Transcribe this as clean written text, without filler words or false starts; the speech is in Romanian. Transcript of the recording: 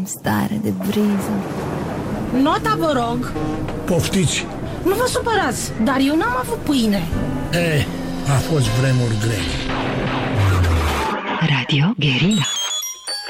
stare de briză. Nota, vă rog. Poftiți. Nu vă supărați, dar eu n-am avut pâine. A fost vremuri grele. Radio Guerilla.